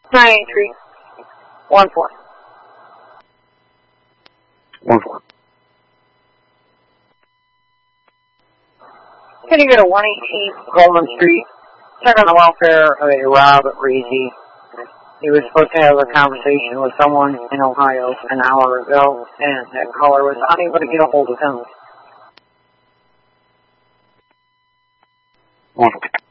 983 14. 14. Can you go to 118 Coleman Street? Check on the welfare of a Rob Reezy. He was supposed to have a conversation with someone in Ohio an hour ago, and that caller was unable to get a hold of him. 14.